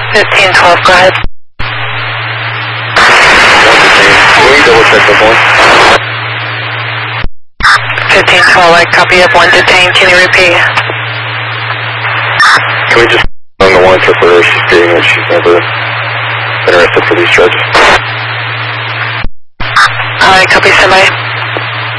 1512, go ahead. Can we double check this one? 1512, I copy up 1 detained, can you repeat? Can we just on the one for her, she's stating that she's never been arrested for these charges? I copy somebody.